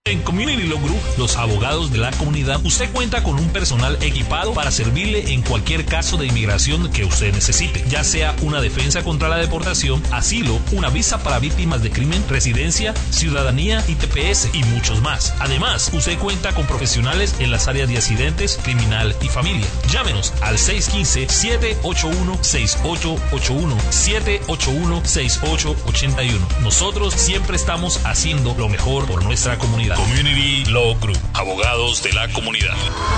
En Community Law Group, los abogados de la comunidad, usted cuenta con un personal equipado para servirle en cualquier caso de inmigración que usted necesite, ya sea una defensa contra la deportación, asilo, una visa para víctimas de crimen, residencia, ciudadanía y TPS y muchos más. Además, usted cuenta con profesionales en las áreas de accidentes, criminal y familia. Llámenos al 615-781-6881, 781-6881. Nosotros siempre estamos haciendo lo mejor por nuestra comunidad. Community Law Group, abogados de la comunidad.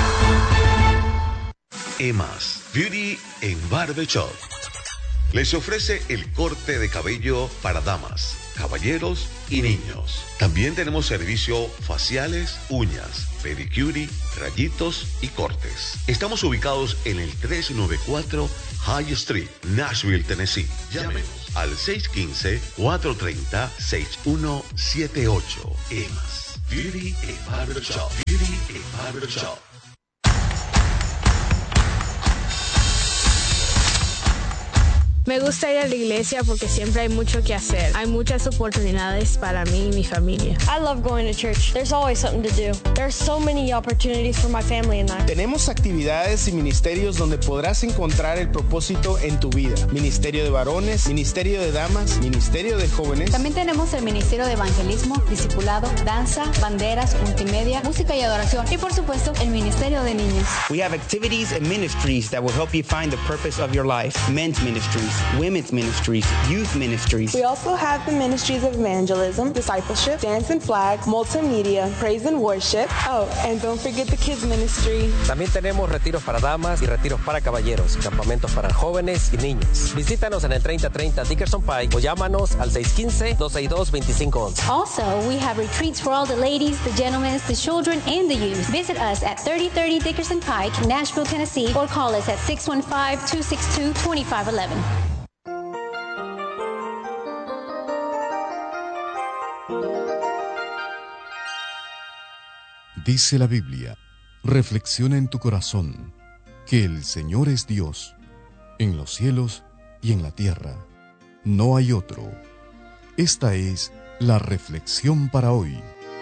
EMAS Beauty en Barbershop les ofrece el corte de cabello para damas, caballeros y niños. También tenemos servicio faciales, uñas, pedicure, rayitos y cortes. Estamos ubicados en el 394 High Street, Nashville, Tennessee. Llámenos al 615-430-6178. EMAS Beauty and Barbershop. Beauty and Barbershop. Me gusta ir a la iglesia porque siempre hay mucho que hacer. Hay muchas oportunidades para mí y mi familia. I love going to church. There's always something to do. There are so many opportunities for my family and I. Tenemos actividades y ministerios donde podrás encontrar el propósito en tu vida. Ministerio de varones, ministerio de damas, ministerio de jóvenes. También tenemos el ministerio de evangelismo, discipulado, danza, banderas, multimedia, música y adoración. Y por supuesto, el ministerio de niños. We have activities and ministries that will help you find the purpose of your life. Men's ministries, women's ministries, youth ministries. We also have the ministries of evangelism, discipleship, dance and flag, multimedia, praise and worship. Oh, and don't forget the kids ministry. También tenemos retiros para damas y retiros para caballeros, campamentos para jóvenes y niños. Visítanos en el 3030 Dickerson Pike o llámanos al 615-262-2511. Also, we have retreats for all the ladies, the gentlemen, the children, and the youth. Visit us at 3030 Dickerson Pike, Nashville, Tennessee, or call us at 615-262-2511. Dice la Biblia, reflexiona en tu corazón, que el Señor es Dios, en los cielos y en la tierra. No hay otro. Esta es la reflexión para hoy.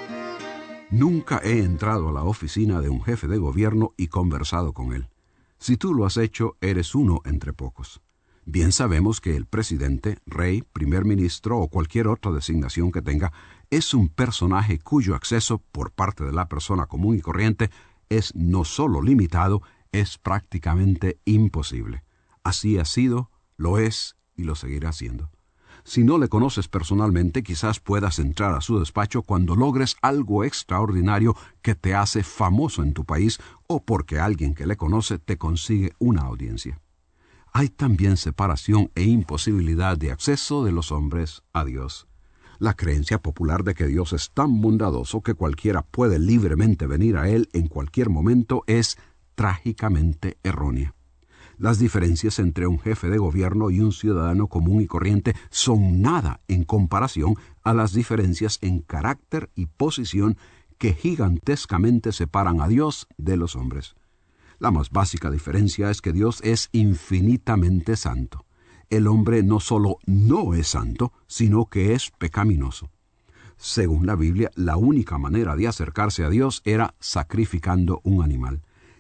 Nunca he entrado a la oficina de un jefe de gobierno y conversado con él. Si tú lo has hecho, eres uno entre pocos. Bien sabemos que el presidente, rey, primer ministro o cualquier otra designación que tenga es un personaje cuyo acceso por parte de la persona común y corriente es no solo limitado, es prácticamente imposible. Así ha sido, lo es y lo seguirá siendo. Si no le conoces personalmente, quizás puedas entrar a su despacho cuando logres algo extraordinario que te hace famoso en tu país o porque alguien que le conoce te consigue una audiencia. Hay también separación e imposibilidad de acceso de los hombres a Dios. La creencia popular de que Dios es tan bondadoso que cualquiera puede libremente venir a Él en cualquier momento es trágicamente errónea. Las diferencias entre un jefe de gobierno y un ciudadano común y corriente son nada en comparación a las diferencias en carácter y posición que gigantescamente separan a Dios de los hombres. La más básica diferencia es que Dios es infinitamente santo. El hombre no solo no es santo, sino que es pecaminoso. Según la Biblia, la única manera de acercarse a Dios era sacrificando un animal.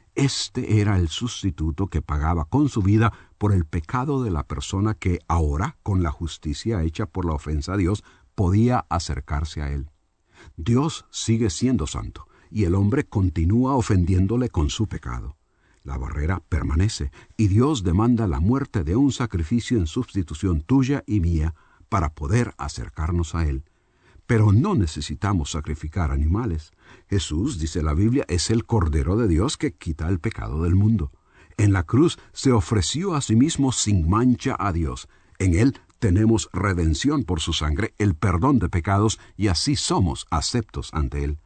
Este era el sustituto que pagaba con su vida por el pecado de la persona que ahora, con la justicia hecha por la ofensa a Dios, podía acercarse a Él. Dios sigue siendo santo, y el hombre continúa ofendiéndole con su pecado. La barrera permanece, y Dios demanda la muerte de un sacrificio en sustitución tuya y mía para poder acercarnos a Él. Pero no necesitamos sacrificar animales. Jesús, dice la Biblia, es el Cordero de Dios que quita el pecado del mundo. En la cruz se ofreció a sí mismo sin mancha a Dios. En Él tenemos redención por su sangre, el perdón de pecados, y así somos aceptos ante Él.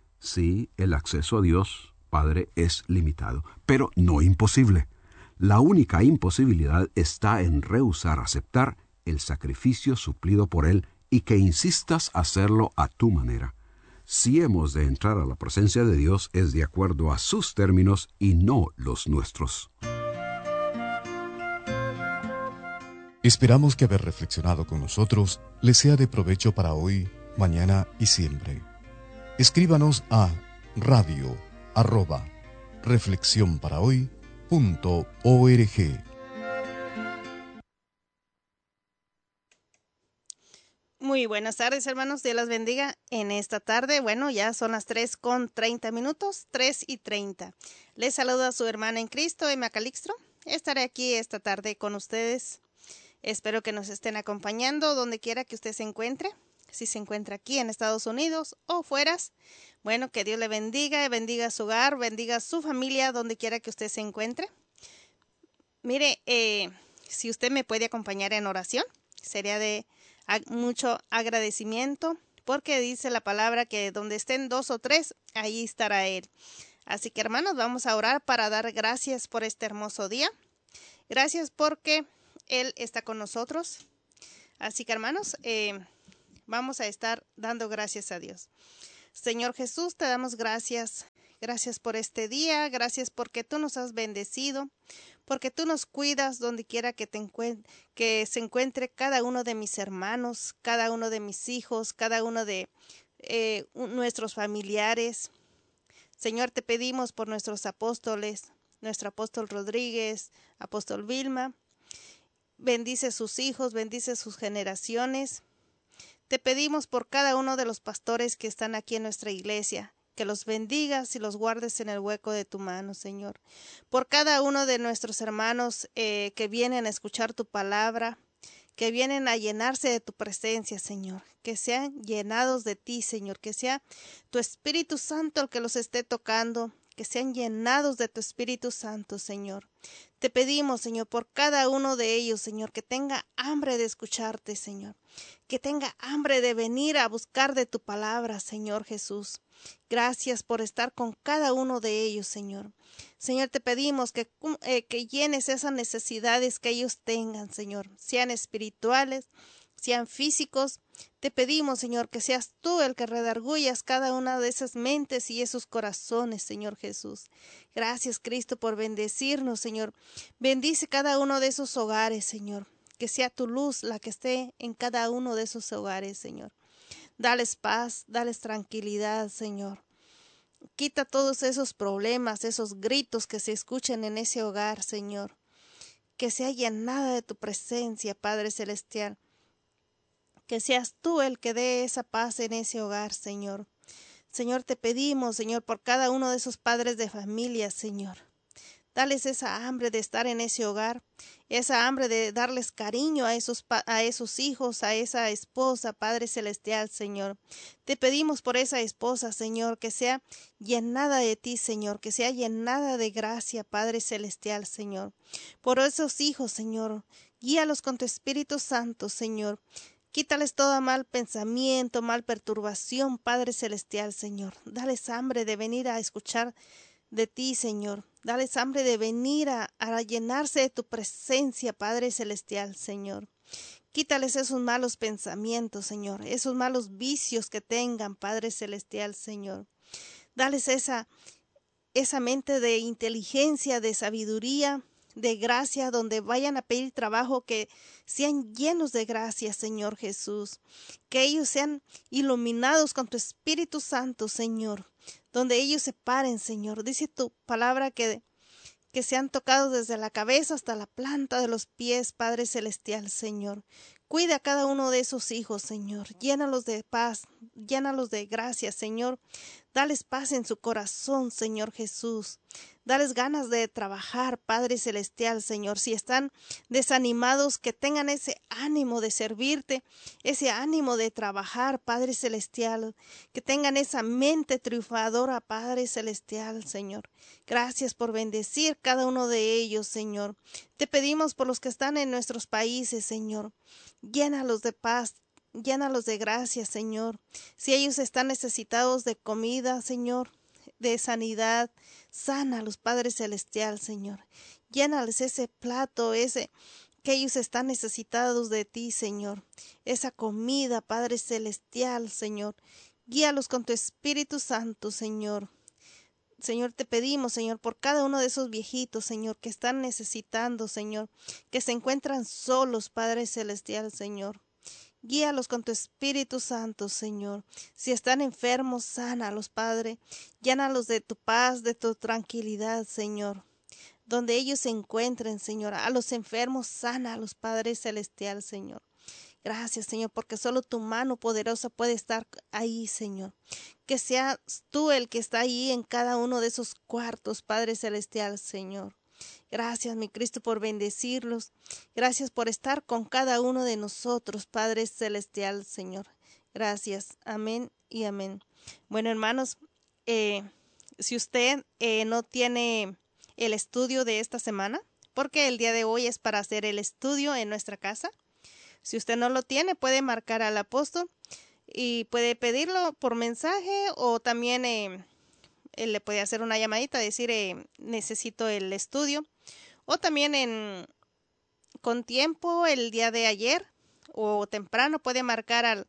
Sí, el acceso a Dios, Padre, es limitado, pero no imposible. La única imposibilidad está en rehusar aceptar el sacrificio suplido por Él y que insistas hacerlo a tu manera. Si hemos de entrar a la presencia de Dios es de acuerdo a sus términos y no los nuestros. Esperamos que haber reflexionado con nosotros les sea de provecho para hoy, mañana y siempre. Escríbanos a radio@reflexionparahoy.org. Muy buenas tardes, hermanos. Dios las bendiga en esta tarde. Bueno, ya son las 3:30, 3:30. Les saluda su hermana en Cristo, Emma Calixto. Estaré aquí esta tarde con ustedes. Espero que nos estén acompañando donde quiera que usted se encuentre. Si se encuentra aquí en Estados Unidos o fueras, bueno, que Dios le bendiga, bendiga su hogar, bendiga su familia, donde quiera que usted se encuentre. Mire, si usted me puede acompañar en oración, sería de mucho agradecimiento, porque dice la palabra que donde estén 2 o 3, ahí estará Él. Así que, hermanos, vamos a orar para dar gracias por este hermoso día. Gracias porque Él está con nosotros. Así que, hermanos, vamos a estar dando gracias a Dios. Señor Jesús, te damos gracias. Gracias por este día. Gracias porque tú nos has bendecido. Porque tú nos cuidas donde quiera que se encuentre cada uno de mis hermanos, cada uno de mis hijos, cada uno de nuestros familiares. Señor, te pedimos por nuestros apóstoles, nuestro apóstol Rodríguez, apóstol Vilma. Bendice sus hijos, bendice sus generaciones. Te pedimos por cada uno de los pastores que están aquí en nuestra iglesia, que los bendigas y los guardes en el hueco de tu mano, Señor. Por cada uno de nuestros hermanos que vienen a escuchar tu palabra, que vienen a llenarse de tu presencia, Señor. Que sean llenados de ti, Señor. Que sea tu Espíritu Santo el que los esté tocando. Que sean llenados de tu Espíritu Santo, Señor. Te pedimos, Señor, por cada uno de ellos, Señor, que tenga hambre de escucharte, Señor. Que tenga hambre de venir a buscar de tu palabra, Señor Jesús. Gracias por estar con cada uno de ellos, Señor. Señor, te pedimos que llenes esas necesidades que ellos tengan, Señor. Sean espirituales, sean físicos. Te pedimos, Señor, que seas tú el que redargullas cada una de esas mentes y esos corazones, Señor Jesús. Gracias, Cristo, por bendecirnos, Señor. Bendice cada uno de esos hogares, Señor. Que sea tu luz la que esté en cada uno de esos hogares, Señor. Dales paz, dales tranquilidad, Señor. Quita todos esos problemas, esos gritos que se escuchan en ese hogar, Señor. Que sea llenada de tu presencia, Padre Celestial. Que seas tú el que dé esa paz en ese hogar, Señor. Señor, te pedimos, Señor, por cada uno de esos padres de familia, Señor. Dales esa hambre de estar en ese hogar, esa hambre de darles cariño a esos hijos, a esa esposa, Padre Celestial, Señor. Te pedimos por esa esposa, Señor, que sea llenada de ti, Señor, que sea llenada de gracia, Padre Celestial, Señor. Por esos hijos, Señor, guíalos con tu Espíritu Santo, Señor. Quítales todo mal pensamiento, mal perturbación, Padre Celestial, Señor. Dales hambre de venir a escuchar de ti, Señor. Dales hambre de venir a llenarse de tu presencia, Padre Celestial, Señor. Quítales esos malos pensamientos, Señor, esos malos vicios que tengan, Padre Celestial, Señor. Dales esa mente de inteligencia, de sabiduría, de gracia, donde vayan a pedir trabajo, que sean llenos de gracia, Señor Jesús. Que ellos sean iluminados con tu Espíritu Santo, Señor. Donde ellos se paren, Señor. Dice tu palabra que sean tocados desde la cabeza hasta la planta de los pies, Padre Celestial, Señor. Cuida a cada uno de esos hijos, Señor. Llénalos de paz, llénalos de gracia, Señor. Dales paz en su corazón, Señor Jesús. Dales ganas de trabajar, Padre Celestial, Señor. Si están desanimados, que tengan ese ánimo de servirte, ese ánimo de trabajar, Padre Celestial. Que tengan esa mente triunfadora, Padre Celestial, Señor. Gracias por bendecir cada uno de ellos, Señor. Te pedimos por los que están en nuestros países, Señor. Llénalos de paz. Llénalos de gracia, Señor. Si ellos están necesitados de comida, Señor, de sanidad, sánalos, Padre Celestial, Señor. Llénales ese plato, que ellos están necesitados de ti, Señor. Esa comida, Padre Celestial, Señor. Guíalos con tu Espíritu Santo, Señor. Señor, te pedimos, Señor, por cada uno de esos viejitos, Señor, que están necesitando, Señor, que se encuentran solos, Padre Celestial, Señor. Guíalos con tu Espíritu Santo, Señor. Si están enfermos, sánalos, Padre. Llénalos de tu paz, de tu tranquilidad, Señor. Donde ellos se encuentren, Señor. A los enfermos, sánalos, Padre Celestial, Señor. Gracias, Señor, porque solo tu mano poderosa puede estar ahí, Señor. Que seas tú el que está ahí en cada uno de esos cuartos, Padre Celestial, Señor. Gracias, mi Cristo, por bendecirlos. Gracias por estar con cada uno de nosotros, Padre Celestial, Señor. Gracias. Amén y amén. Bueno, hermanos, si usted no tiene el estudio de esta semana, porque el día de hoy es para hacer el estudio en nuestra casa. Si usted no lo tiene, puede marcar al apóstol y puede pedirlo por mensaje o también él le puede hacer una llamadita, decir necesito el estudio. O también con tiempo el día de ayer o temprano puede marcar al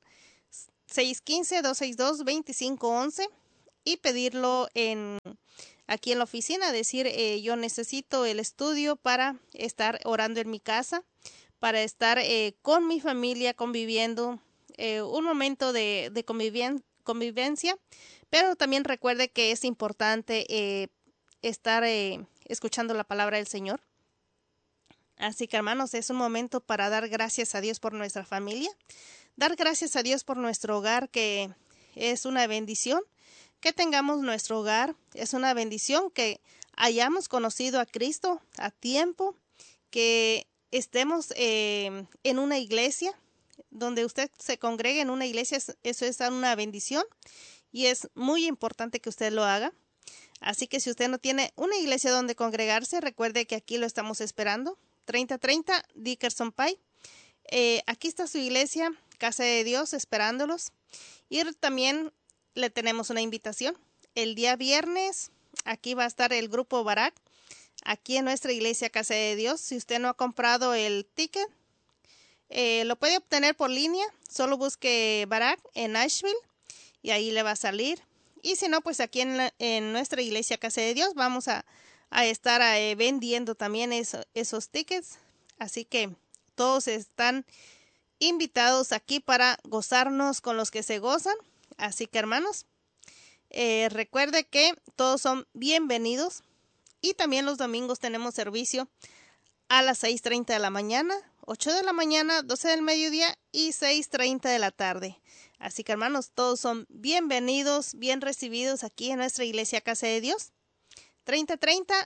615-262-2511 y pedirlo aquí en la oficina, decir yo necesito el estudio para estar orando en mi casa, para estar con mi familia conviviendo, un momento de convivencia, pero también recuerde que es importante estar escuchando la palabra del Señor. Así que, hermanos, es un momento para dar gracias a Dios por nuestra familia, dar gracias a Dios por nuestro hogar, que es una bendición que tengamos nuestro hogar, es una bendición que hayamos conocido a Cristo a tiempo, que estemos en una iglesia, donde usted se congregue en una iglesia, eso es una bendición y es muy importante que usted lo haga. Así que si usted no tiene una iglesia donde congregarse, recuerde que aquí lo estamos esperando. 3030 Dickerson Pike. Aquí está su iglesia, Casa de Dios, esperándolos. Y también le tenemos una invitación. El día viernes, aquí va a estar el grupo Barak, aquí en nuestra iglesia, Casa de Dios. Si usted no ha comprado el ticket, lo puede obtener por línea. Solo busque Barak en Nashville y ahí le va a salir. Y si no, pues aquí en nuestra iglesia, Casa de Dios, vamos a estar vendiendo también esos tickets. Así que todos están invitados aquí para gozarnos con los que se gozan. Así que, hermanos, recuerde que todos son bienvenidos. Y también los domingos tenemos servicio a las 6:30 de la mañana, 8 de la mañana, 12 del mediodía y 6:30 de la tarde. Así que, hermanos, todos son bienvenidos, bien recibidos aquí en nuestra iglesia Casa de Dios. 3030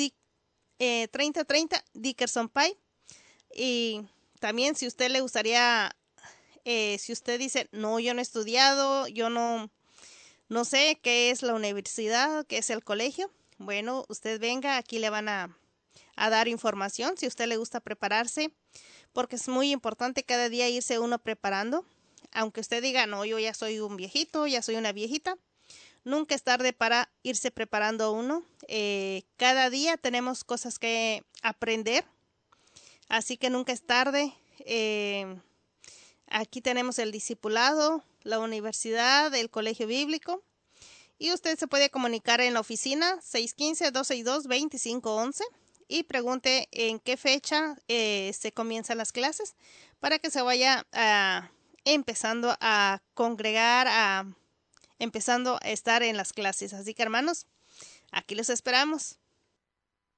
Dickerson Pike. Y también si usted le gustaría, si usted dice, no, yo no he estudiado, yo no sé qué es la universidad, qué es el colegio. Bueno, usted venga, aquí le van a dar información si a usted le gusta prepararse, porque es muy importante cada día irse uno preparando. Aunque usted diga, no, yo ya soy un viejito, ya soy una viejita, nunca es tarde para irse preparando uno. Cada día tenemos cosas que aprender, así que nunca es tarde. Aquí tenemos el discipulado, la universidad, el colegio bíblico. Y usted se puede comunicar en la oficina 615-262-2511 y pregunte en qué fecha se comienzan las clases para que se vaya empezando a congregar, empezando a estar en las clases. Así que, hermanos, aquí los esperamos.